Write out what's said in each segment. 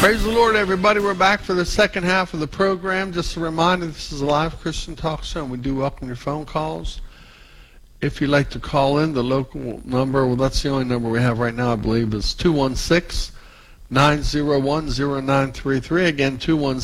Praise the Lord, everybody. We're back for the second half of the program. Just a reminder, this is a live Christian talk show, and we do welcome your phone calls. If you'd like to call in, the local number, well, that's the only number we have right now, I believe, is 216-901-0933. Again,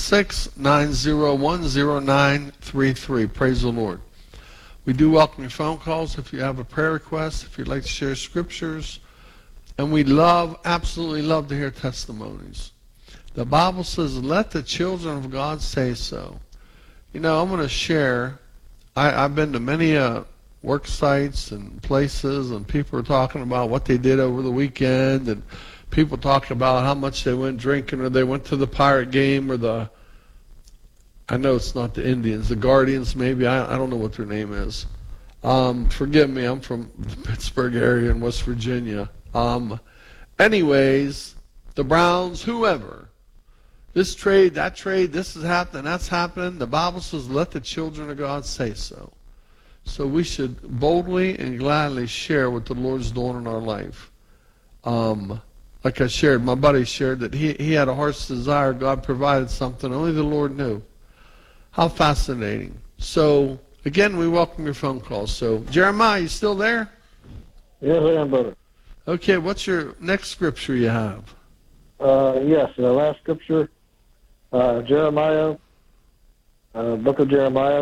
216-901-0933. Praise the Lord. We do welcome your phone calls if you have a prayer request, if you'd like to share scriptures, and we absolutely love to hear testimonies. The Bible says, let the children of God say so. You know, I'm going to share, I've been to many work sites and places, and people are talking about what they did over the weekend, and people talking about how much they went drinking, or they went to the Pirate game, or I know it's not the Indians, the Guardians maybe, I don't know what their name is. Forgive me, I'm from the Pittsburgh area in West Virginia. Anyways, the Browns, whoever. This trade, that trade, this is happening, that's happening. The Bible says, let the children of God say so. So we should boldly and gladly share what the Lord's doing in our life. Like I shared, my buddy shared that he had a heart's desire. God provided something only the Lord knew. How fascinating. So, again, we welcome your phone calls. So, Jeremiah, you still there? Yes, I am, brother. Okay, what's your next scripture you have? Yes, the last scripture, Jeremiah, book of Jeremiah.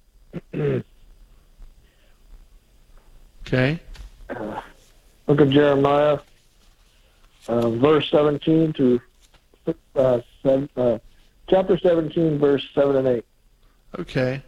Okay. Book of Jeremiah, verse 17 to chapter 17, verse 7 and 8. Okay.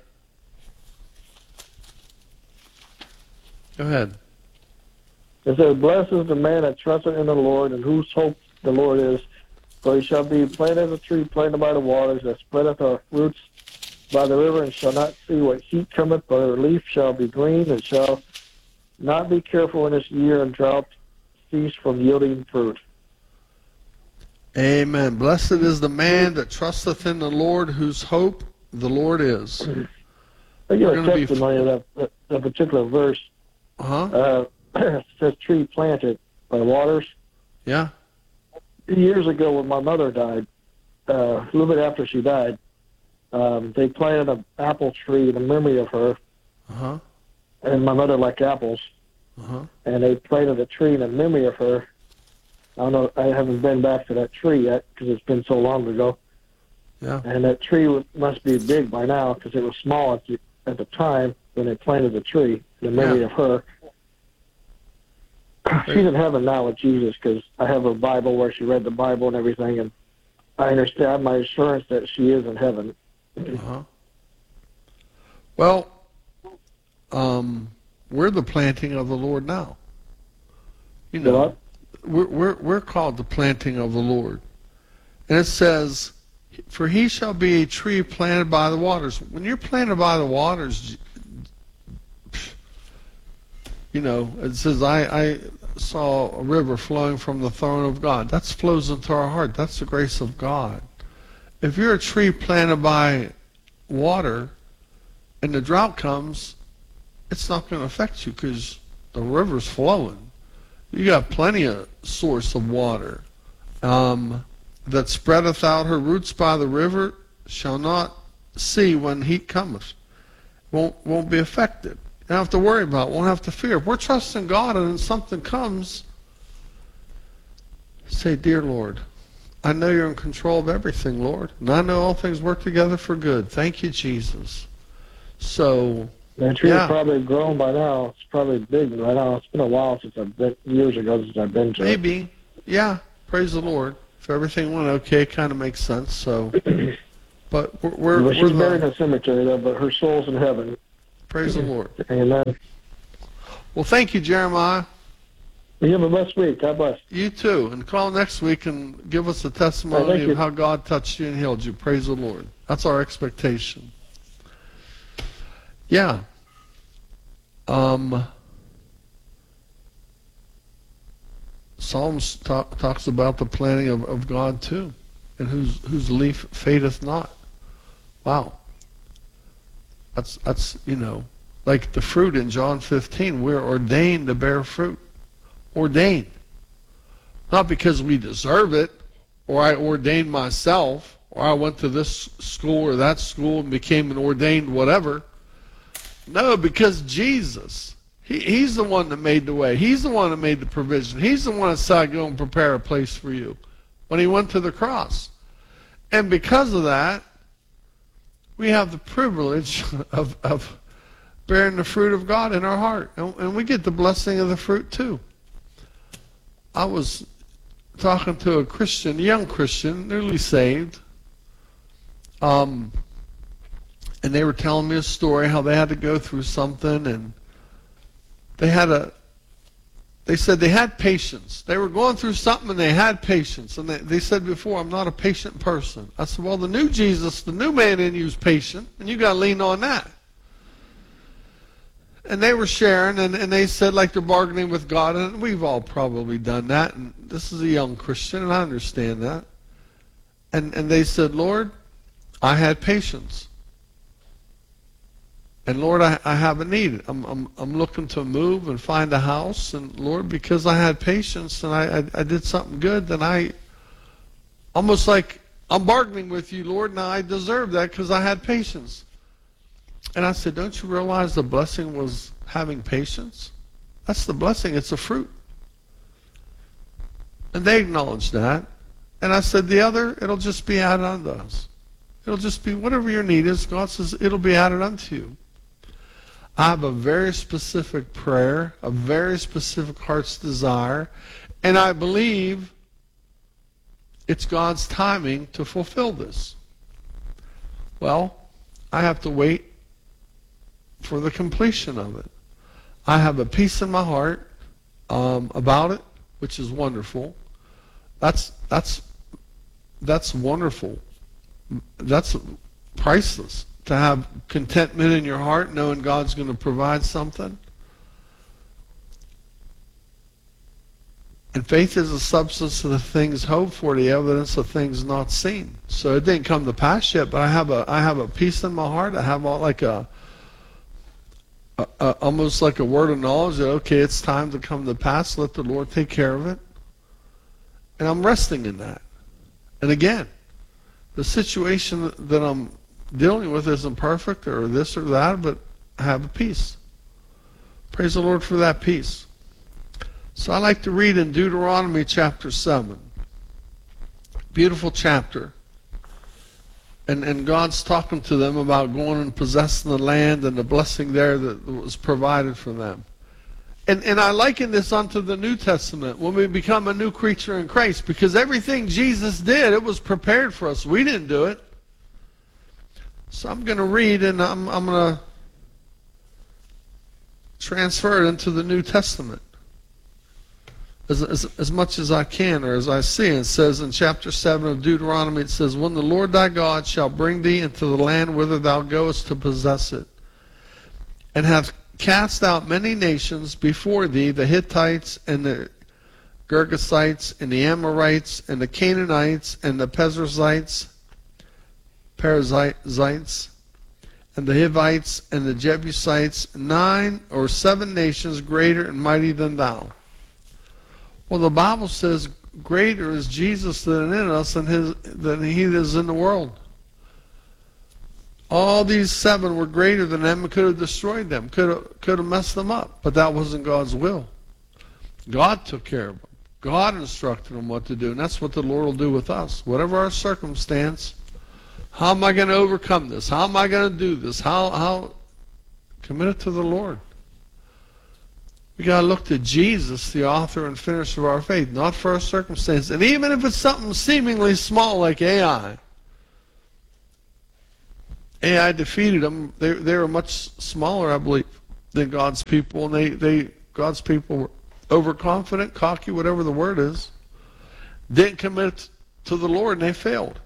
Go ahead. It says, blessed is the man that trusteth in the Lord, and whose hope the Lord is. For he shall be planted as a tree planted by the waters, that spreadeth her roots by the river, and shall not see what heat cometh, but her leaf shall be green, and shall not be careful in this year, and drought cease from yielding fruit. Amen. Blessed is the man that trusteth in the Lord, whose hope the Lord is. I give a testimony of that particular verse. It says tree planted by waters. Yeah. Years ago when my mother died, a little bit after she died, they planted an apple tree in memory of her. Uh-huh. And my mother liked apples. Uh-huh. And they planted a tree in memory of her. I don't know, I haven't been back to that tree yet because it's been so long ago. Yeah. And that tree must be big by now because it was small at the time when they planted the tree in memory of her. She's in heaven now with Jesus because I have a Bible where she read the Bible and everything, and I understand my assurance that she is in heaven. Uh-huh. Well, we're the planting of the Lord now. You know, we're called the planting of the Lord. And it says, for he shall be a tree planted by the waters. When you're planted by the waters, you know, it says, I saw a river flowing from the throne of God. That flows into our heart. That's the grace of God. If you're a tree planted by water and the drought comes, it's not going to affect you because the river's flowing. You got plenty of source of water. That spreadeth out her roots by the river shall not see when heat cometh. Won't be affected. You don't have to worry about it. Won't have to fear. If we're trusting God and then something comes, say, dear Lord, I know you're in control of everything, Lord. And I know all things work together for good. Thank you, Jesus. So, that tree is probably grown by now. It's probably big by now. It's been a while years ago since I've been to it. Maybe. Yeah. Praise the Lord. If everything went okay, it kind of makes sense. So, but she's buried in a cemetery, though, but her soul's in heaven. Praise the Lord. Amen. Well, thank you, Jeremiah. You have a blessed week. God bless. You too. And call next week and give us a testimony of how God touched you and healed you. Praise the Lord. That's our expectation. Yeah. Psalms talks about the planting of God too, and whose leaf fadeth not. Wow. That's you know, like the fruit in John 15. We're ordained to bear fruit. Ordained. Not because we deserve it, or I ordained myself, or I went to this school or that school and became an ordained whatever. No, because Jesus, He's the one that made the way. He's the one that made the provision. He's the one that said, go and prepare a place for you when He went to the cross. And because of that, we have the privilege of bearing the fruit of God in our heart. And we get the blessing of the fruit too. I was talking to a Christian, a young Christian, newly saved, and they were telling me a story how they had to go through something, and they said they had patience. They were going through something and they had patience. And they said before, I'm not a patient person. I said, well, the new Jesus, the new man in you is patient, and you got to lean on that. And they were sharing, and they said like they're bargaining with God, and we've all probably done that. And this is a young Christian, and I understand that. And they said, Lord, I had patience. And Lord, I have a need. I'm looking to move and find a house. And Lord, because I had patience and I did something good, then I almost like I'm bargaining with you, Lord. Now I deserve that because I had patience. And I said, don't you realize the blessing was having patience? That's the blessing. It's a fruit. And they acknowledged that. And I said, the other, it'll just be added unto us. It'll just be whatever your need is. God says it'll be added unto you. I have a very specific prayer, a very specific heart's desire, and I believe it's God's timing to fulfill this. Well, I have to wait for the completion of it. I have a peace in my heart about it, which is wonderful. That's wonderful. That's priceless. To have contentment in your heart, knowing God's going to provide something. And faith is the substance of the things hoped for, the evidence of things not seen. So it didn't come to pass yet, but I have a peace in my heart. I have like almost like a word of knowledge that okay, it's time to come to pass. Let the Lord take care of it. And I'm resting in that. And again, the situation that I'm dealing with isn't perfect or this or that, but I have a peace. Praise the Lord for that peace. So I like to read in Deuteronomy chapter 7. Beautiful chapter. And God's talking to them about going and possessing the land and the blessing there that was provided for them. And I liken this unto the New Testament when we become a new creature in Christ, because everything Jesus did, it was prepared for us. We didn't do it. So I'm going to read, and I'm going to transfer it into the New Testament as much as I can, or as I see. It says in chapter 7 of Deuteronomy, it says, when the Lord thy God shall bring thee into the land whither thou goest to possess it, and hath cast out many nations before thee, the Hittites, and the Girgasites, and the Amorites, and the Canaanites, and the Perizzites, and the Hivites, and the Jebusites, 9 or 7 nations greater and mighty than thou. Well, the Bible says greater is Jesus than in us than he is in the world. All these 7 were greater than them and could have destroyed them, could have messed them up, but that wasn't God's will. God took care of them. God instructed them what to do, and that's what the Lord will do with us. Whatever our circumstance, how am I going to overcome this? How am I going to do this? How commit it to the Lord. We got to look to Jesus, the author and finisher of our faith, not for our circumstance. And even if it's something seemingly small like AI defeated them. They were much smaller, I believe, than God's people, and God's people were overconfident, cocky, whatever the word is, didn't commit to the Lord, and they failed.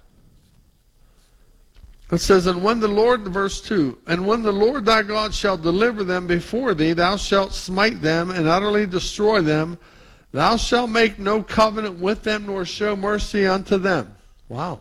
It says, and when the Lord, verse 2, and when the Lord thy God shall deliver them before thee, thou shalt smite them and utterly destroy them. Thou shalt make no covenant with them, nor show mercy unto them. Wow.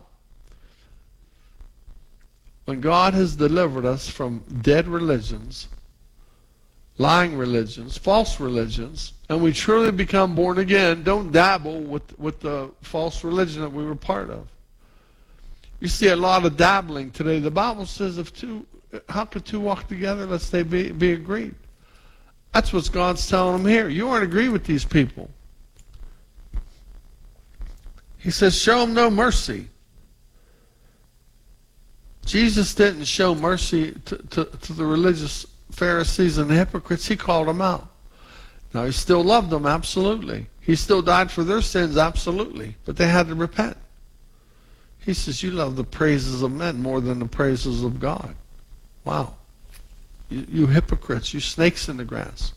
When God has delivered us from dead religions, lying religions, false religions, and we truly become born again, don't dabble with the false religion that we were part of. You see a lot of dabbling today. The Bible says, how could two walk together unless they be agreed? That's what God's telling them here. You aren't agree with these people. He says, show them no mercy. Jesus didn't show mercy to the religious Pharisees and the hypocrites. He called them out. Now, he still loved them, absolutely. He still died for their sins, absolutely. But they had to repent. He says, you love the praises of men more than the praises of God. Wow. You hypocrites, you snakes in the grass.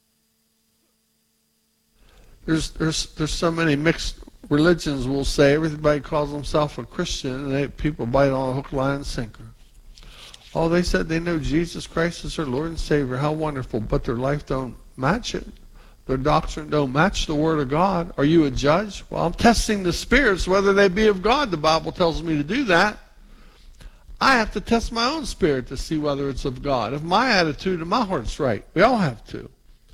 There's so many mixed religions will say everybody calls himself a Christian, and people bite on a hook, line, and sinker. Oh, they said they know Jesus Christ is their Lord and Savior. How wonderful. But their life don't match it. Their doctrine don't match the Word of God. Are you a judge? Well, I'm testing the spirits, whether they be of God. The Bible tells me to do that. I have to test my own spirit to see whether it's of God. If my attitude and my heart's right. We all have to.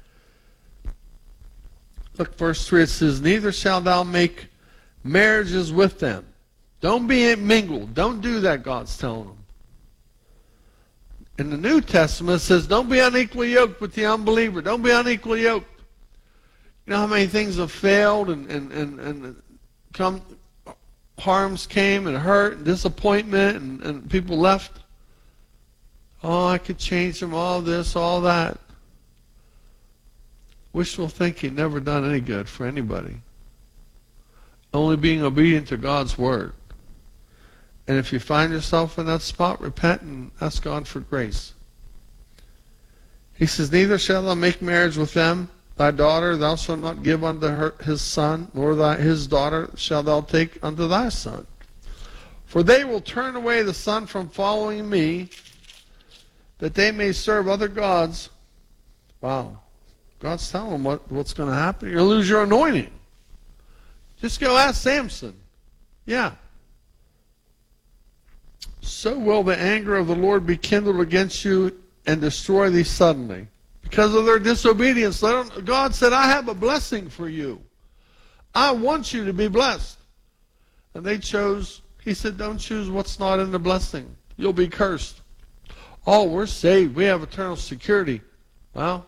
Look, verse 3, it says, neither shalt thou make marriages with them. Don't be mingled. Don't do that, God's telling them. In the New Testament, it says, don't be unequally yoked with the unbeliever. Don't be unequally yoked. You know how many things have failed and harms came and hurt and disappointment and people left? Oh, I could change them, all this, all that. Wishful thinking never done any good for anybody. Only being obedient to God's Word. And if you find yourself in that spot, repent and ask God for grace. He says, neither shalt thou make marriage with them. Thy daughter thou shalt not give unto his son, nor his daughter shalt thou take unto thy son. For they will turn away the son from following me, that they may serve other gods. Wow. God's telling them what's going to happen. You're going to lose your anointing. Just go ask Samson. Yeah. So will the anger of the Lord be kindled against you and destroy thee suddenly. Because of their disobedience. God said, I have a blessing for you. I want you to be blessed. And they chose, he said, don't choose what's not in the blessing. You'll be cursed. Oh, we're saved. We have eternal security. Well,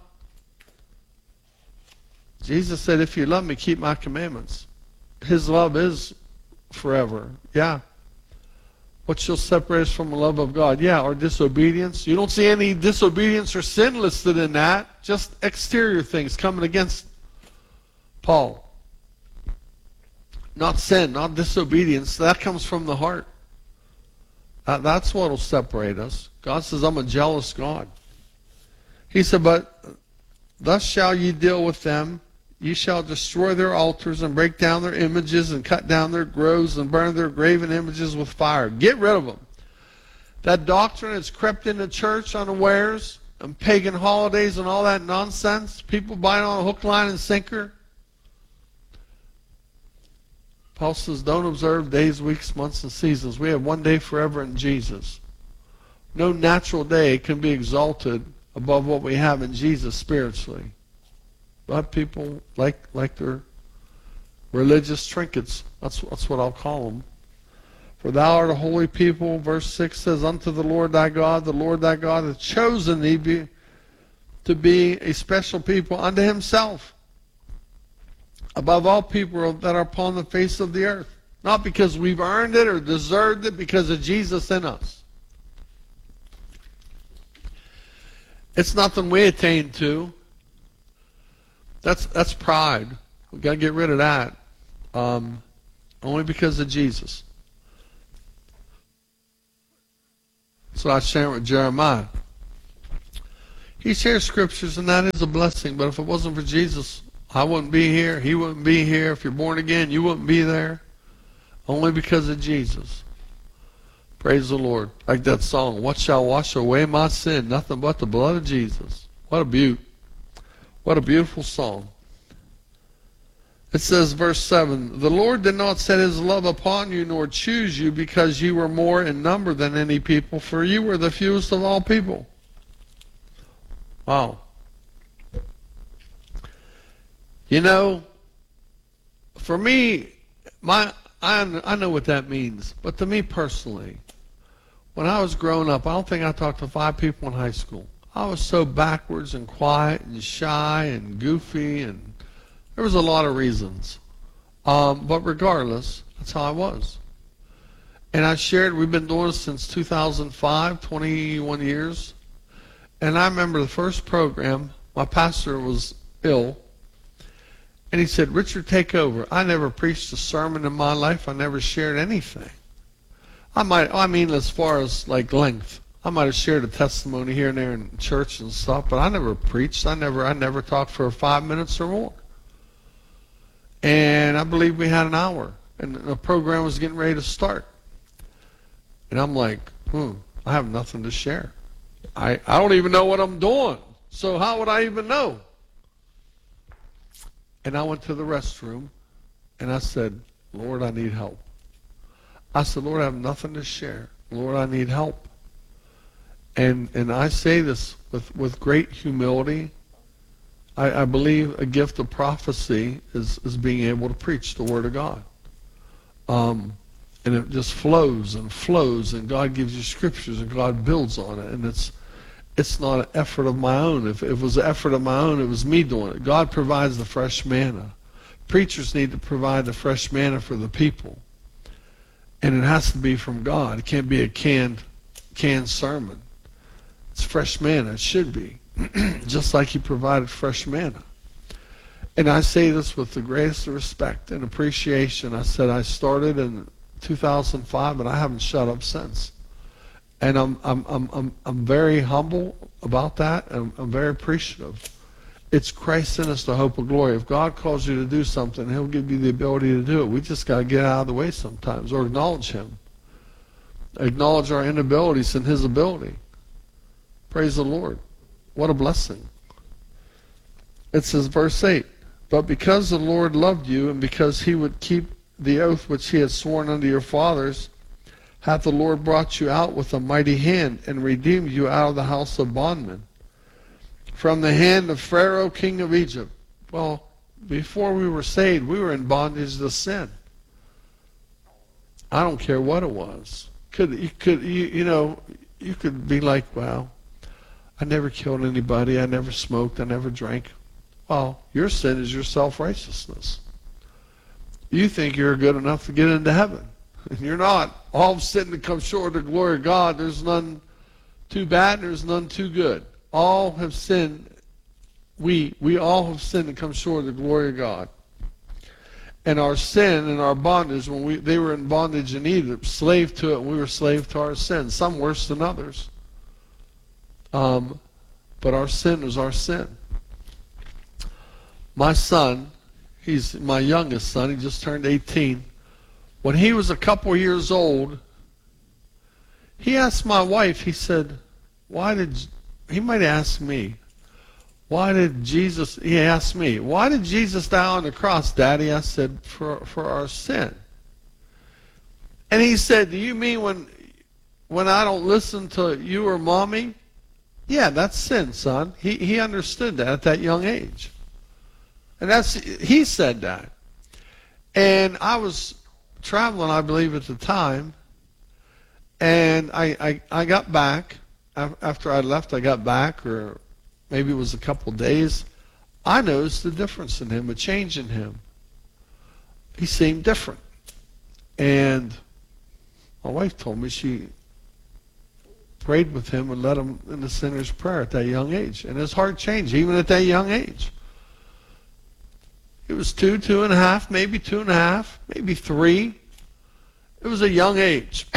Jesus said, if you love me, keep my commandments. His love is forever. Yeah. What shall separate us from the love of God? Yeah, or disobedience. You don't see any disobedience or sin listed in that. Just exterior things coming against Paul. Not sin, not disobedience. That comes from the heart. That's what will separate us. God says, I'm a jealous God. He said, but thus shall ye deal with them. Ye shall destroy their altars and break down their images and cut down their groves and burn their graven images with fire. Get rid of them. That doctrine has crept into church unawares, and pagan holidays and all that nonsense. People buying on a hook, line, and sinker. Paul says, don't observe days, weeks, months, and seasons. We have one day forever in Jesus. No natural day can be exalted above what we have in Jesus spiritually. But people like their religious trinkets. That's what I'll call them. For thou art a holy people, verse 6 says, unto the Lord thy God hath chosen thee to be a special people unto himself, above all people that are upon the face of the earth. Not because we've earned it or deserved it, because of Jesus in us. It's nothing we attain to. That's pride. We've got to get rid of that. Only because of Jesus. So I share with Jeremiah. He shares scriptures, and that is a blessing. But if it wasn't for Jesus, I wouldn't be here. He wouldn't be here. If you're born again, you wouldn't be there. Only because of Jesus. Praise the Lord. Like that song, what shall wash away my sin? Nothing but the blood of Jesus. What a beaut. What a beautiful song. It says, verse 7, the Lord did not set his love upon you, nor choose you, because you were more in number than any people, for you were the fewest of all people. Wow. You know, for me, I know what that means. But to me personally, when I was growing up, I don't think I talked to 5 people in high school. I was so backwards and quiet and shy and goofy, and there was a lot of reasons. But regardless, that's how I was. And I shared, we've been doing this since 2005, 21 years. And I remember the first program, my pastor was ill. And he said, Richard, take over. I never preached a sermon in my life. I never shared anything. I mean, as far as like length, I might have shared a testimony here and there in church and stuff, but I never preached. I never talked for 5 minutes or more. And I believe we had an hour, and the program was getting ready to start. And I'm like, I have nothing to share. I don't even know what I'm doing, so how would I even know? And I went to the restroom, and I said, Lord, I need help. I said, Lord, I have nothing to share. Lord, I need help. And I say this with great humility. I believe a gift of prophecy is being able to preach the Word of God. And it just flows and flows, and God gives you scriptures, and God builds on it. And it's not an effort of my own. If it was an effort of my own, it was me doing it. God provides the fresh manna. Preachers need to provide the fresh manna for the people. And it has to be from God. It can't be a canned sermon. It's fresh manna. It should be. Just like He provided fresh manna. And I say this with the greatest respect and appreciation. I said I started in 2005, and I haven't shut up since. And I'm very humble about that, and I'm very appreciative. It's Christ in us, the hope of glory. If God calls you to do something, He'll give you the ability to do it. We just got to get out of the way sometimes, or acknowledge Him. Acknowledge our inabilities and His ability. Praise the Lord. What a blessing. It says, verse 8, but because the Lord loved you, and because He would keep the oath which He had sworn unto your fathers, hath the Lord brought you out with a mighty hand, and redeemed you out of the house of bondmen, from the hand of Pharaoh, king of Egypt. Well, before we were saved, we were in bondage to sin. I don't care what it was. You could be like, well, I never killed anybody, I never smoked, I never drank. Well, your sin is your self-righteousness. You think you're good enough to get into heaven. And you're not. All of sin that comes short of the glory of God, there's none too bad, and there's none too good. All have sinned. We all have sinned and come short of the glory of God. And our sin and our bondage, they were in bondage in Egypt, slave to it, and we were slave to our sin. Some worse than others. But our sin was our sin. My son, he's my youngest son, he just turned 18. When he was a couple years old, he asked my wife, he said, he might ask me, he asked me, why did Jesus die on the cross, Daddy? I said, for our sin. And he said, do you mean when I don't listen to you or Mommy? Yeah, that's sin, son. He understood that at that young age. And he said that. And I was traveling, I believe, at the time, and I got back. After I left, I got back, or maybe it was a couple days. I noticed the difference in him, a change in him. He seemed different. And my wife told me she prayed with him and led him in the sinner's prayer at that young age. And his heart changed, even at that young age. It was 2.5, maybe 2.5, maybe 3. It was a young age.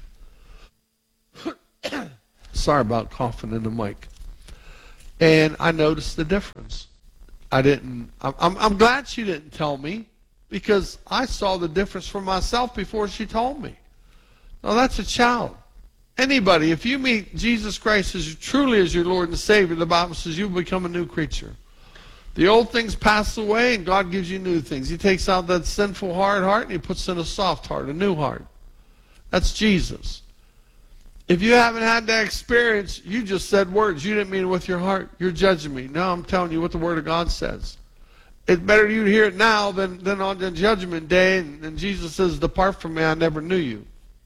Sorry about coughing in the mic. And I noticed the difference. I'm glad she didn't tell me, because I saw the difference for myself before she told me. Now that's a child. Anybody, if you meet Jesus Christ truly as your Lord and Savior, the Bible says you become a new creature. The old things pass away, and God gives you new things. He takes out that sinful hard heart, and He puts in a soft heart, a new heart. That's Jesus. If you haven't had that experience, you just said words. You didn't mean it with your heart. You're judging me. No, I'm telling you what the Word of God says. it's better you to hear it now than on the judgment day. And Jesus says, depart from me, I never knew you.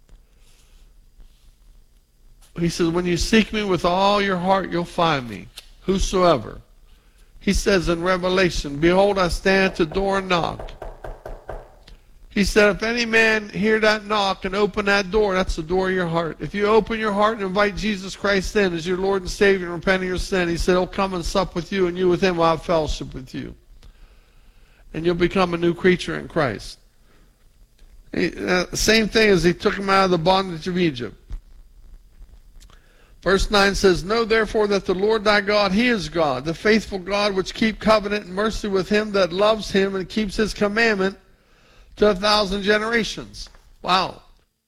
He says, when you seek me with all your heart, you'll find me. Whosoever. He says in Revelation, behold, I stand at the door and knock. He said, if any man hear that knock and open that door, that's the door of your heart. If you open your heart and invite Jesus Christ in as your Lord and Savior and repent of your sin, he said, he'll come and sup with you, and you with him will have fellowship with you. And you'll become a new creature in Christ. Same thing as he took him out of the bondage of Egypt. Verse 9 says, know therefore that the Lord thy God, he is God, the faithful God, which keep covenant and mercy with him that loves him and keeps his commandment to 1,000 generations. Wow.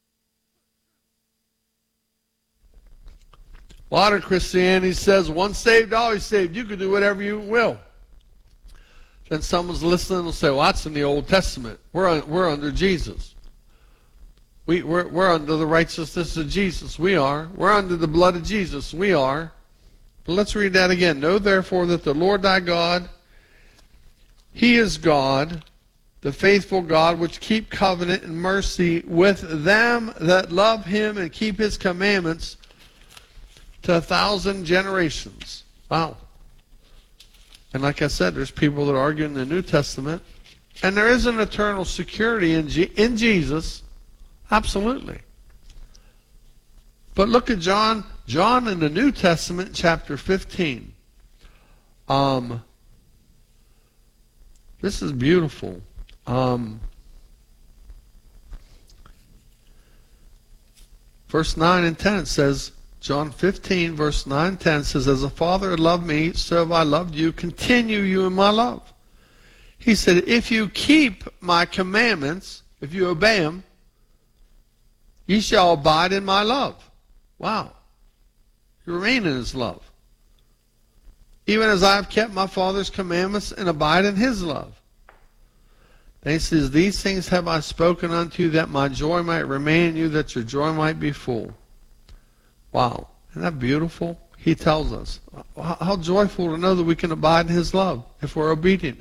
Modern Christianity says, once saved, always saved. You can do whatever you will. Then someone's listening and will say, well, that's in the Old Testament. We're under Jesus. We're under the righteousness of Jesus. We are. We're under the blood of Jesus. We are. But let's read that again. Know therefore that the Lord thy God, he is God, the faithful God, which keep covenant and mercy with them that love him and keep his commandments to 1,000 generations. Wow. And like I said, there's people that argue in the New Testament, and there is an eternal security in Jesus. Absolutely. But look at John in the New Testament, chapter 15. This is beautiful. Verse 9 and 10 it says, John 15, verse 9 and 10 says, as the Father had loved me, so have I loved you. Continue you in my love. He said, if you keep my commandments, if you obey them, ye shall abide in my love. Wow. You remain in his love. Even as I have kept my Father's commandments and abide in his love. And he says, these things have I spoken unto you, that my joy might remain in you, that your joy might be full. Wow. Isn't that beautiful? He tells us. How joyful to know that we can abide in his love if we're obedient.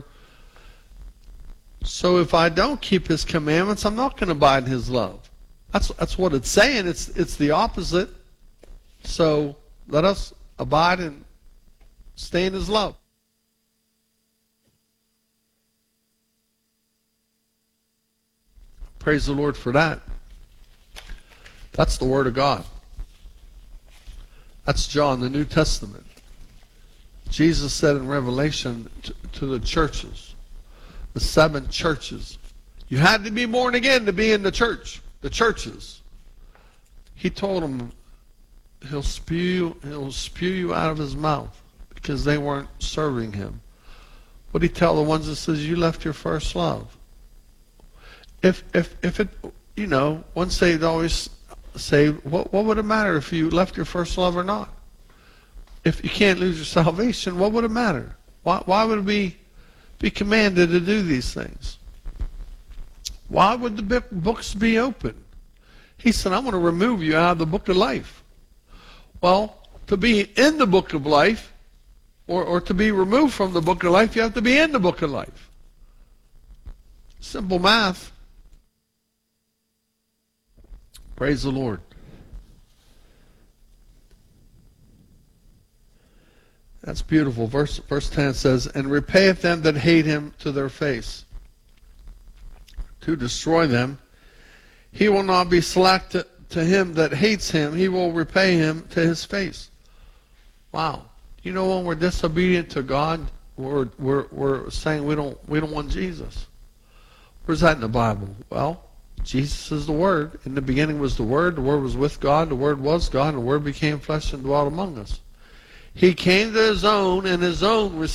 So if I don't keep his commandments, I'm not going to abide in his love. That's what it's saying. It's the opposite. So let us abide and stay in his love. Praise the Lord for that. That's the Word of God. That's John, the New Testament. Jesus said in Revelation to the churches, the 7 churches, you had to be born again to be in the church, the churches. He told them he'll spew you out of his mouth because they weren't serving him. What did he tell the ones that says you left your first love? If it, once saved, always saved, what would it matter if you left your first love or not? If you can't lose your salvation, what would it matter? Why would it be commanded to do these things? Why would the books be open? He said, I'm going to remove you out of the book of life. Well, to be in the book of life, or to be removed from the book of life, you have to be in the book of life. Simple math. Praise the Lord. That's beautiful. Verse 10 says, and repayeth them that hate him to their face, to destroy them. He will not be slack to him that hates him. He will repay him to his face. Wow. You know, when we're disobedient to God, we're saying we don't want Jesus. Where's that in the Bible? Well, Jesus is the Word. In the beginning was the Word was with God, the Word was God, and the Word became flesh and dwelt among us. He came to his own, and his own